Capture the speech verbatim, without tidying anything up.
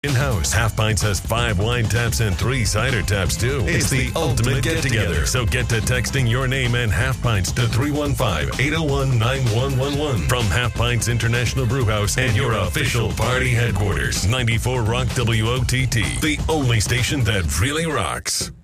In-house, Half Pints has five wine taps and three cider taps, too. It's the ultimate get-together. So get to texting your name and Half Pints to three one five, eight oh one, nine one one one. From Half Pints International Brewhouse and your official party headquarters. ninety-four Rock W O T T, the only station that really rocks.